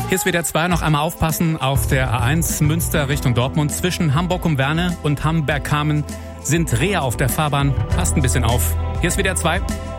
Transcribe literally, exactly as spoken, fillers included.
Hier ist W D R zwei, noch einmal aufpassen auf der A eins Münster Richtung Dortmund. Zwischen Hamburg um Werne und Hamburg-Kamen sind Rehe auf der Fahrbahn. Passt ein bisschen auf. Hier ist W D R zwei.